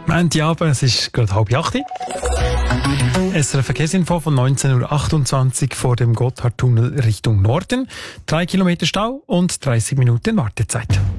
Montagabend, es ist gerade 7:30. Es ist eine Verkehrsinfo von 19.28 Uhr vor dem Gotthardtunnel Richtung Norden. 3 Kilometer Stau und 30 Minuten Wartezeit.